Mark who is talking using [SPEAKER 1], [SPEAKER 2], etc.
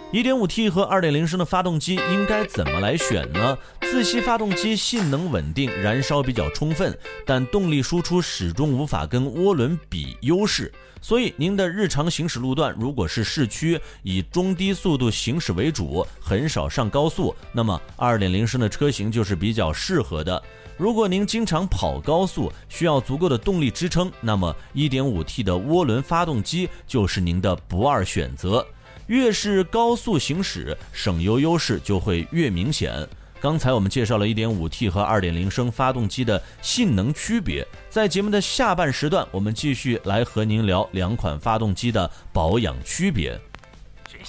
[SPEAKER 1] 1.5T 和2.0升的发动机应该怎么来选呢？自吸发动机性能稳定，燃烧比较充分，但动力输出始终无法跟涡轮比优势。所以您的日常行驶路段如果是市区，以中低速度行驶为主，很少上高速，那么2.0升的车型就是比较适合的。如果您经常跑高速，需要足够的动力支撑，那么 1.5T 的涡轮发动机就是您的不二选择。越是高速行驶，省油优势就会越明显。刚才我们介绍了 1.5T 和2.0升发动机的性能区别，在节目的下半时段，我们继续来和您聊两款发动机的保养区别。